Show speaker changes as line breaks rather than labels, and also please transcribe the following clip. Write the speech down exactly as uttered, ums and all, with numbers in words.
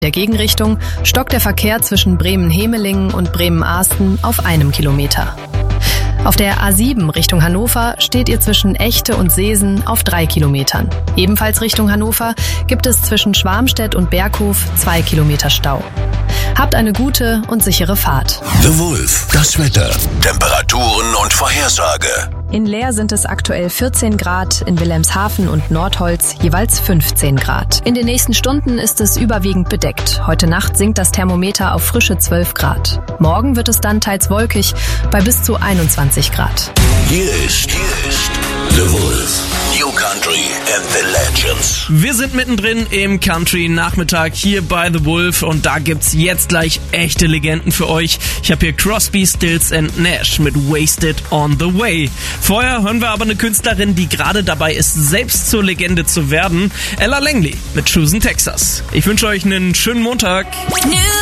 der Gegenrichtung stockt der Verkehr zwischen Bremen-Hemelingen und Bremen-Ahsten auf einem Kilometer. Auf der A sieben Richtung Hannover steht ihr zwischen Echte und Seesen auf drei Kilometern. Ebenfalls Richtung Hannover gibt es zwischen Schwarmstedt und Berghof zwei Kilometer Stau. Habt eine gute und sichere Fahrt.
The Wolf, das Wetter, Temperaturen und Vorhersage.
In Leer sind es aktuell vierzehn Grad, in Wilhelmshaven und Nordholz jeweils fünfzehn Grad. In den nächsten Stunden ist es überwiegend bedeckt. Heute Nacht sinkt das Thermometer auf frische zwölf Grad. Morgen wird es dann teils wolkig bei bis zu einundzwanzig Grad.
Hier ist, hier ist The Wolf. New Country and the Legends.
Wir sind mittendrin im Country-Nachmittag hier bei The Wolf und da gibt's jetzt gleich echte Legenden für euch. Ich habe hier Crosby, Stills and Nash mit Wasted on the Way. Vorher hören wir aber eine Künstlerin, die gerade dabei ist, selbst zur Legende zu werden. Ella Langley mit Choosing Texas. Ich wünsche euch einen schönen Montag.